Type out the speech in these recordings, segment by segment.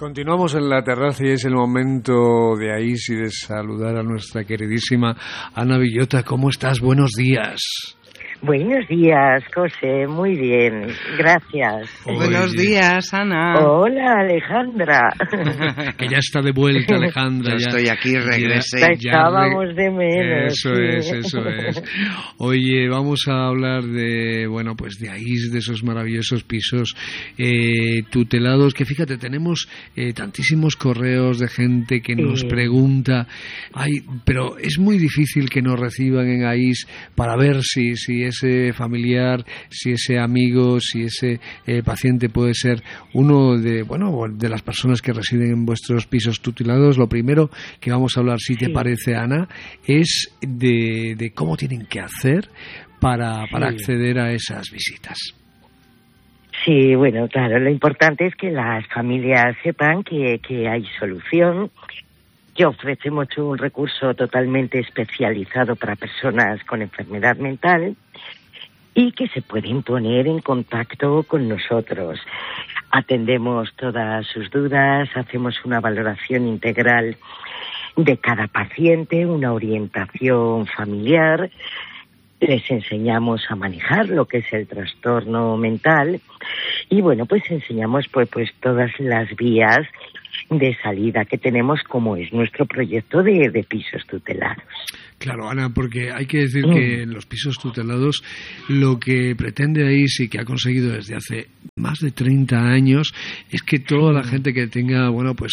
Continuamos en la terraza y es el momento de ahí y de saludar a nuestra queridísima Ana Villota. ¿Cómo estás? Buenos días. Buenos días, José. Muy bien, gracias. Buenos días, Ana. Hola, Alejandra. Que ya está de vuelta, Alejandra. Ya estoy aquí, regresé. Te echábamos de menos. Eso es. Oye, vamos a hablar de, de ahí, de esos maravillosos pisos tutelados, que fíjate, tenemos tantísimos correos de gente que nos pregunta, pero es muy difícil que nos reciban en AIS para ver si ese familiar, si ese amigo, si ese paciente puede ser uno de las personas que residen en vuestros pisos tutelados. Lo primero que vamos a hablar, si te parece, Ana, es de cómo tienen que hacer para acceder a esas visitas. Sí, bueno, claro, lo importante es que las familias sepan que hay solución, que ofrecemos un recurso totalmente especializado para personas con enfermedad mental y que se pueden poner en contacto con nosotros. Atendemos todas sus dudas, hacemos una valoración integral de cada paciente, una orientación familiar, les enseñamos a manejar lo que es el trastorno mental y enseñamos pues todas las vías de salida que tenemos, como es nuestro proyecto de pisos tutelados. Claro, Ana, porque hay que decir que en los pisos tutelados lo que pretende ahí, sí que ha conseguido desde hace más de 30 años, es que toda la gente que tenga,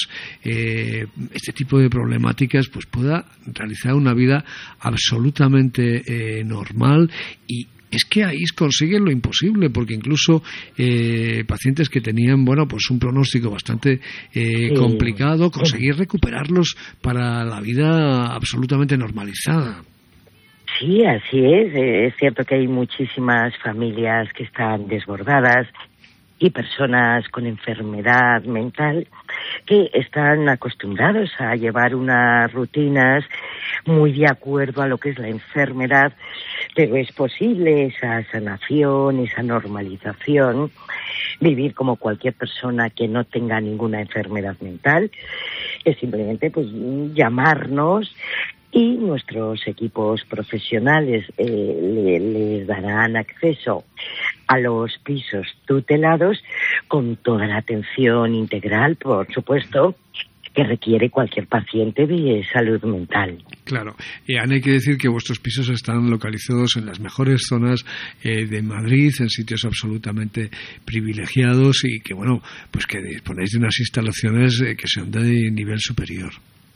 este tipo de problemáticas, pues pueda realizar una vida absolutamente normal. Y es que ahí consiguen lo imposible, porque incluso pacientes que tenían, un pronóstico bastante complicado, conseguir recuperarlos para la vida absolutamente normalizada. Sí, así es. Es cierto que hay muchísimas familias que están desbordadas y personas con enfermedad mental que están acostumbrados a llevar unas rutinas muy de acuerdo a lo que es la enfermedad, pero es posible esa sanación, esa normalización, vivir como cualquier persona que no tenga ninguna enfermedad mental. Es simplemente llamarnos y nuestros equipos profesionales les darán acceso a los pisos tutelados con toda la atención integral, por supuesto, que requiere cualquier paciente de salud mental. Claro, Ana, hay que decir que vuestros pisos están localizados en las mejores zonas de Madrid, en sitios absolutamente privilegiados y que, que disponéis de unas instalaciones que son de nivel superior.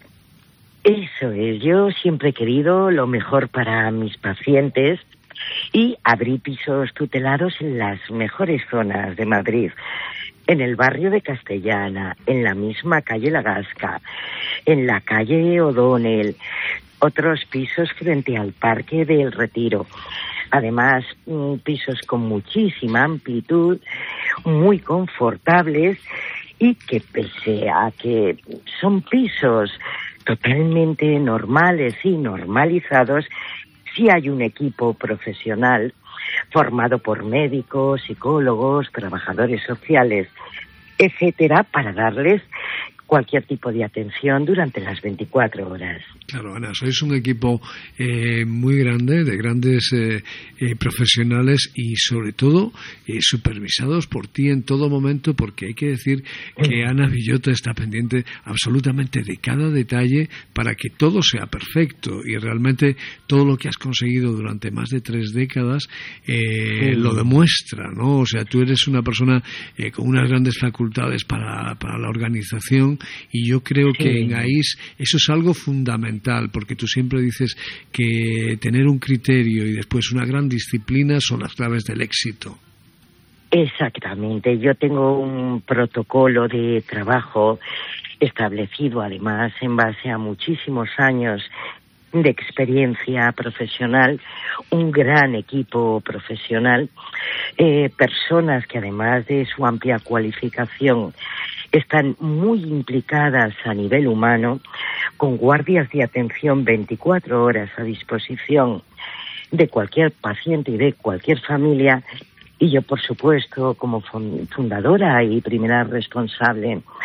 Eso es, yo siempre he querido lo mejor para mis pacientes y abrí pisos tutelados en las mejores zonas de Madrid, en el barrio de Castellana, en la misma calle La Gasca, en la calle O'Donnell, otros pisos frente al Parque del Retiro. Además, pisos con muchísima amplitud, muy confortables y que pese a que son pisos totalmente normales y normalizados, sí hay un equipo profesional formado por médicos, psicólogos, trabajadores sociales, etcétera, para darles cualquier tipo de atención durante las 24 horas. Claro, Ana, sois un equipo muy grande, de grandes profesionales y sobre todo supervisados por ti en todo momento, porque hay que decir que Ana Villota está pendiente absolutamente de cada detalle para que todo sea perfecto y realmente todo lo que has conseguido durante más de 3 décadas lo demuestra, ¿no? O sea, tú eres una persona con unas grandes facultades para la organización y yo creo que en AIS eso es algo fundamental, porque tú siempre dices que tener un criterio y después una gran disciplina son las claves del éxito. Exactamente, yo tengo un protocolo de trabajo establecido además en base a muchísimos años de experiencia profesional, un gran equipo profesional, personas que además de su amplia cualificación están muy implicadas a nivel humano, con guardias de atención 24 horas a disposición de cualquier paciente y de cualquier familia. Y yo, por supuesto, como fundadora y primera responsable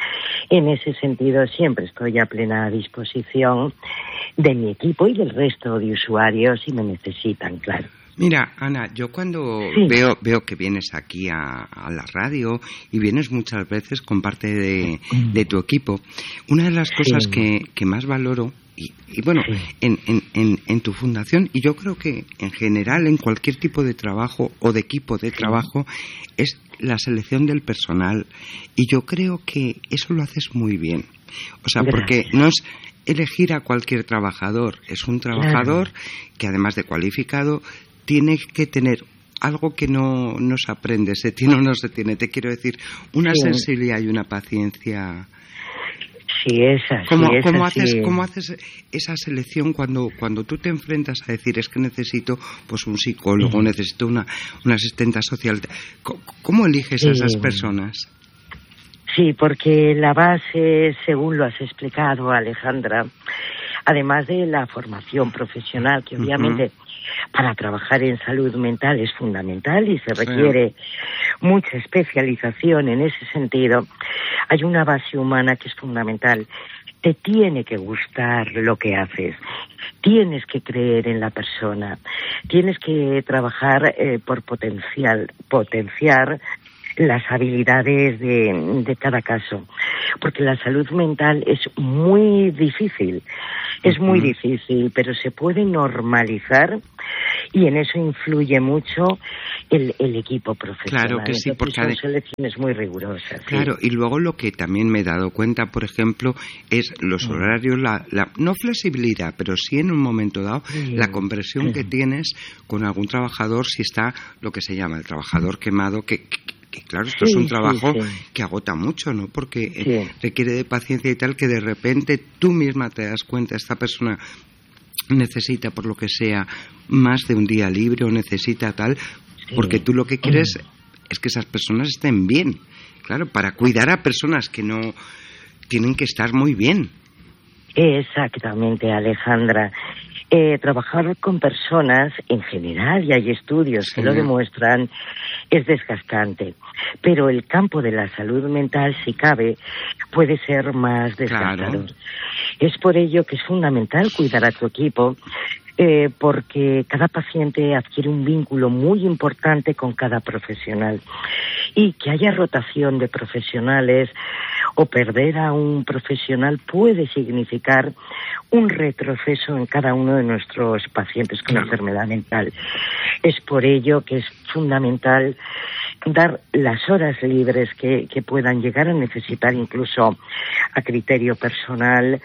En ese sentido, siempre estoy a plena disposición de mi equipo y del resto de usuarios si me necesitan, claro. Mira, Ana, yo cuando veo que vienes aquí a la radio y vienes muchas veces con parte de tu equipo, una de las cosas que más valoro y bueno, en tu fundación, y yo creo que en general en cualquier tipo de trabajo o de equipo de trabajo, es la selección del personal, y yo creo que eso lo haces muy bien. O sea, porque no es elegir a cualquier trabajador, es un trabajador que además de cualificado tiene que tener algo que no se aprende, se tiene o no se tiene, te quiero decir, una sensibilidad y una paciencia. Sí, es así. ¿Cómo haces esa selección cuando tú te enfrentas a decir, es que necesito pues un psicólogo, necesito una asistenta social? ¿Cómo eliges a esas personas? Sí, porque la base, según lo has explicado, Alejandra, además de la formación profesional, que obviamente para trabajar en salud mental es fundamental y se requiere mucha especialización en ese sentido, hay una base humana que es fundamental. Te tiene que gustar lo que haces, tienes que creer en la persona, tienes que trabajar por potenciar las habilidades de cada caso, porque la salud mental es muy difícil, pero se puede normalizar y en eso influye mucho el equipo profesional. Claro que sí, porque son selecciones muy rigurosas. Claro, y luego lo que también me he dado cuenta, por ejemplo, es los horarios, la no flexibilidad, pero sí en un momento dado, la conversión que tienes con algún trabajador, si está lo que se llama el trabajador quemado, que claro, esto es un trabajo que agota mucho, ¿no? Porque requiere de paciencia y tal, que de repente tú misma te das cuenta, esta persona necesita, por lo que sea, más de un día libre o necesita tal, porque tú lo que quieres es que esas personas estén bien. Claro, para cuidar a personas que no tienen que estar muy bien. Exactamente, Alejandra. Trabajar con personas en general, y hay estudios que lo demuestran, es desgastante. Pero el campo de la salud mental, si cabe, puede ser más desgastador. Claro. Es por ello que es fundamental cuidar a tu equipo, porque cada paciente adquiere un vínculo muy importante con cada profesional. Y que haya rotación de profesionales o perder a un profesional puede significar un retroceso en cada uno de nuestros pacientes con enfermedad mental. Es por ello que es fundamental dar las horas libres que puedan llegar a necesitar, incluso a criterio personal,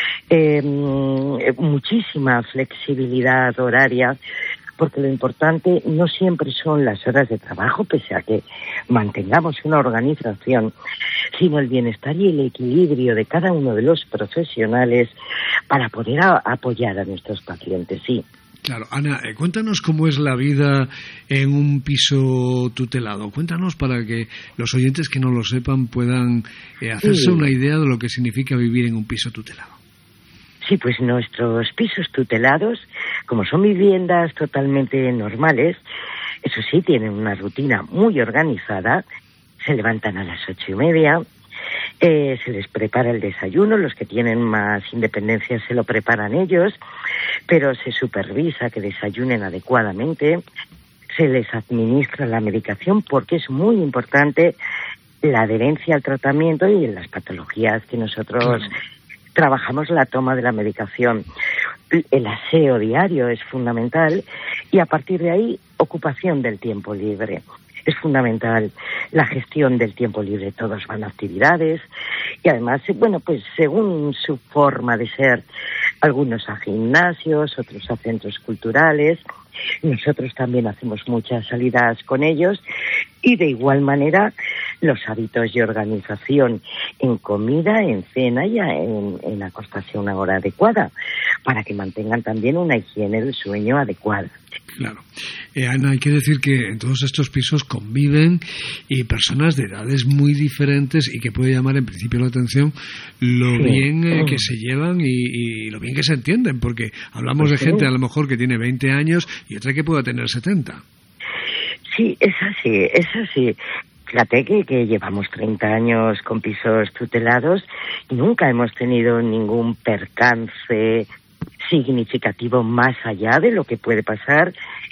muchísima flexibilidad horaria, porque lo importante no siempre son las horas de trabajo, pese a que mantengamos una organización, sino el bienestar y el equilibrio de cada uno de los profesionales para poder apoyar a nuestros pacientes, sí. Claro, Ana, cuéntanos cómo es la vida en un piso tutelado. Cuéntanos para que los oyentes que no lo sepan puedan hacerse una idea de lo que significa vivir en un piso tutelado. Sí, pues nuestros pisos tutelados, como son viviendas totalmente normales, eso sí, tienen una rutina muy organizada. Se levantan a las 8:30, se les prepara el desayuno, los que tienen más independencia se lo preparan ellos, pero se supervisa que desayunen adecuadamente, se les administra la medicación porque es muy importante la adherencia al tratamiento y en las patologías que nosotros trabajamos la toma de la medicación. El aseo diario es fundamental y a partir de ahí ocupación del tiempo libre. Es fundamental la gestión del tiempo libre. Todos van a actividades y además, bueno, pues según su forma de ser, algunos a gimnasios, otros a centros culturales. Nosotros también hacemos muchas salidas con ellos y de igual manera los hábitos de organización en comida, en cena y en acostarse a una hora adecuada para que mantengan también una higiene del sueño adecuada. Claro. Ana, hay que decir que en todos estos pisos conviven personas de edades muy diferentes y que puede llamar en principio la atención lo bien que se llevan y lo bien que se entienden, porque hablamos de gente a lo mejor que tiene 20 años y otra que pueda tener 70. Sí, es así. Fíjate que llevamos 30 años con pisos tutelados y nunca hemos tenido ningún percance significativo más allá de lo que puede pasar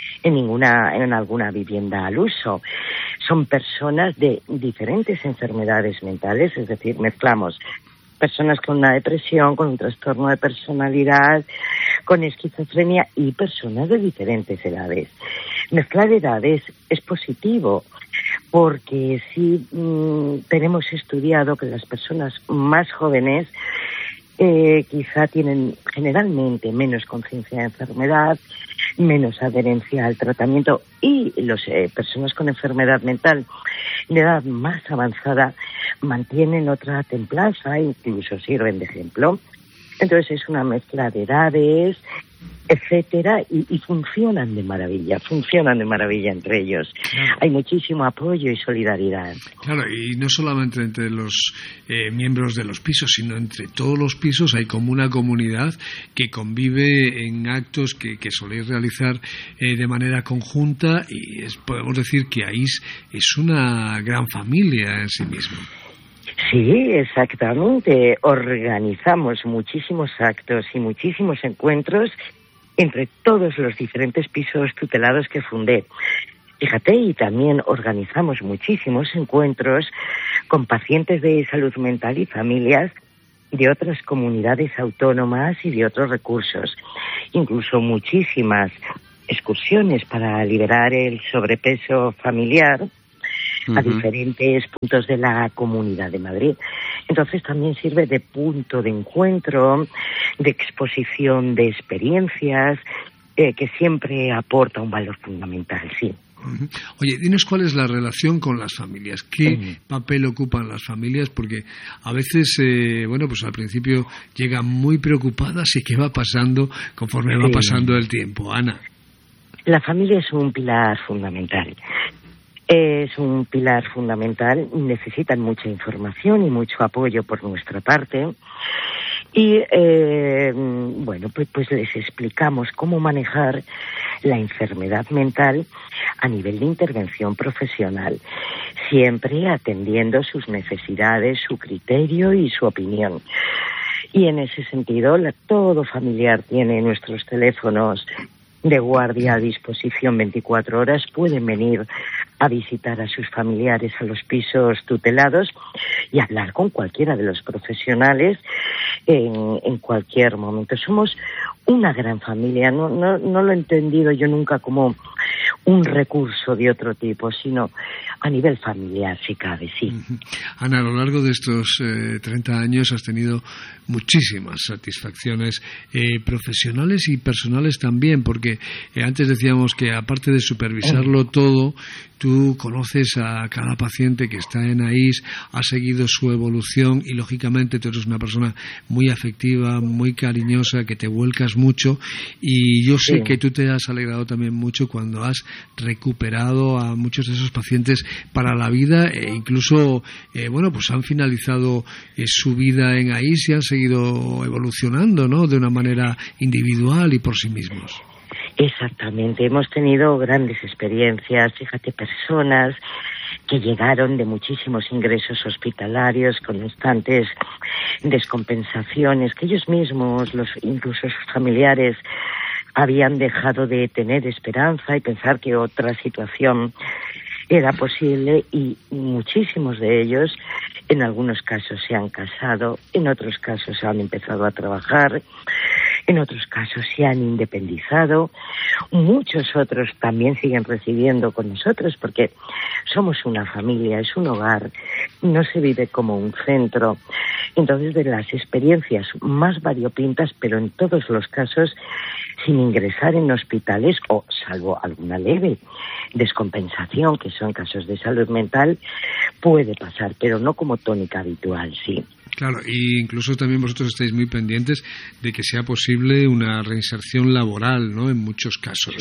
en alguna vivienda al uso. Son personas de diferentes enfermedades mentales, es decir, mezclamos personas con una depresión, con un trastorno de personalidad, con esquizofrenia y personas de diferentes edades. Mezclar edades es positivo, porque sí tenemos estudiado que las personas más jóvenes quizá tienen generalmente menos conciencia de enfermedad, menos adherencia al tratamiento, y las personas con enfermedad mental de edad más avanzada mantienen otra templanza, incluso sirven de ejemplo. Entonces es una mezcla de edades, etcétera, y funcionan de maravilla entre ellos. Claro. Hay muchísimo apoyo y solidaridad. Claro, y no solamente entre los miembros de los pisos, sino entre todos los pisos hay como una comunidad que convive en actos que soléis realizar de manera conjunta, y podemos decir que AIS es una gran familia en sí mismo. Sí, exactamente. Organizamos muchísimos actos y muchísimos encuentros entre todos los diferentes pisos tutelados que fundé. Fíjate, y también organizamos muchísimos encuentros con pacientes de salud mental y familias de otras comunidades autónomas y de otros recursos. Incluso muchísimas excursiones para liberar el sobrepeso familiar a diferentes puntos de la Comunidad de Madrid. Entonces también sirve de punto de encuentro, de exposición de experiencias, que siempre aporta un valor fundamental, sí. Oye, dinos cuál es la relación con las familias, qué papel ocupan las familias, porque a veces, pues al principio llegan muy preocupadas y qué va pasando conforme va pasando el tiempo. Ana. La familia es un pilar fundamental. Es un pilar fundamental, necesitan mucha información y mucho apoyo por nuestra parte. Y, pues les explicamos cómo manejar la enfermedad mental a nivel de intervención profesional, siempre atendiendo sus necesidades, su criterio y su opinión. Y en ese sentido, todo familiar tiene nuestros teléfonos de guardia a disposición 24 horas, pueden venir a visitar a sus familiares a los pisos tutelados y hablar con cualquiera de los profesionales en cualquier momento. Somos una gran familia, no lo he entendido yo nunca como un recurso de otro tipo, sino a nivel familiar, si cabe, sí. Ana, a lo largo de estos 30 años has tenido muchísimas satisfacciones profesionales y personales también, porque antes decíamos que aparte de supervisarlo todo, tú conoces a cada paciente que está en AIS, has seguido su evolución y lógicamente tú eres una persona muy afectiva, muy cariñosa, que te vuelcas mucho, y yo sé que tú te has alegrado también mucho cuando has recuperado a muchos de esos pacientes para la vida e incluso pues han finalizado su vida en AIS y han seguido evolucionando, ¿no?, de una manera individual y por sí mismos. Exactamente, hemos tenido grandes experiencias, fíjate, personas que llegaron de muchísimos ingresos hospitalarios, con constantes descompensaciones, que ellos mismos, incluso sus familiares, habían dejado de tener esperanza y pensar que otra situación era posible, y muchísimos de ellos en algunos casos se han casado, en otros casos han empezado a trabajar, en otros casos se han independizado, muchos otros también siguen residiendo con nosotros porque somos una familia, es un hogar, no se vive como un centro. Entonces, de las experiencias más variopintas, pero en todos los casos sin ingresar en hospitales o salvo alguna leve descompensación, que son casos de salud mental, puede pasar, pero no como tónica habitual, sí. Claro, y incluso también vosotros estáis muy pendientes de que sea posible una reinserción laboral, ¿no?, en muchos casos.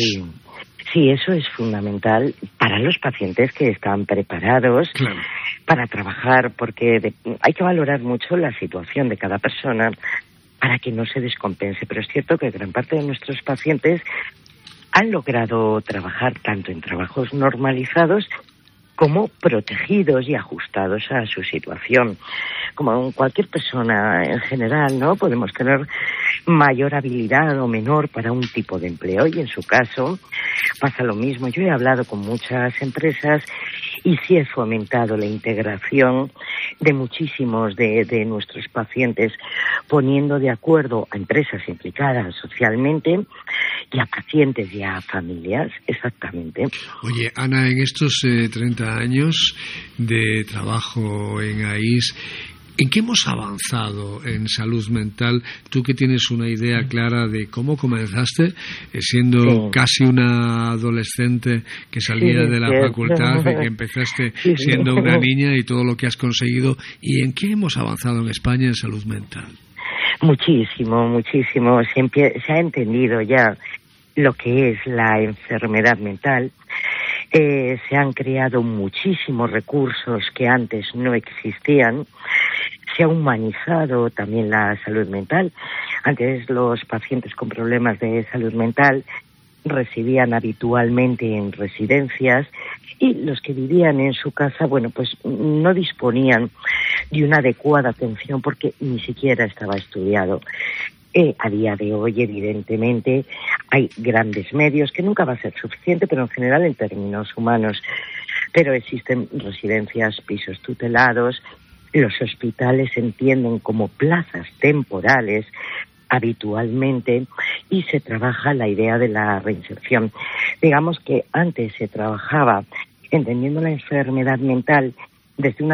Sí, eso es fundamental para los pacientes que están preparados para trabajar, porque hay que valorar mucho la situación de cada persona para que no se descompense. Pero es cierto que gran parte de nuestros pacientes han logrado trabajar tanto en trabajos normalizados como protegidos y ajustados a su situación. Como cualquier persona en general, ¿no? Podemos tener mayor habilidad o menor para un tipo de empleo, y en su caso pasa lo mismo. Yo he hablado con muchas empresas y sí he fomentado la integración de muchísimos de nuestros pacientes, poniendo de acuerdo a empresas implicadas socialmente y a pacientes y a familias, exactamente. Oye, Ana, en estos 30 años de trabajo en AIS, ¿en qué hemos avanzado en salud mental? Tú que tienes una idea clara de cómo comenzaste, siendo casi una adolescente que salía de la facultad y que empezaste siendo una niña, y todo lo que has conseguido. ¿Y en qué hemos avanzado en España en salud mental? Muchísimo, muchísimo. Se ha entendido ya lo que es la enfermedad mental. Se han creado muchísimos recursos que antes no existían. Se ha humanizado también la salud mental. Antes los pacientes con problemas de salud mental residían habitualmente en residencias, y los que vivían en su casa, bueno, pues no disponían de una adecuada atención porque ni siquiera estaba estudiado. A día de hoy, evidentemente, hay grandes medios, que nunca va a ser suficiente, pero en general en términos humanos. Pero existen residencias, pisos tutelados, los hospitales se entienden como plazas temporales habitualmente, y se trabaja la idea de la reinserción. Digamos que antes se trabajaba entendiendo la enfermedad mental desde una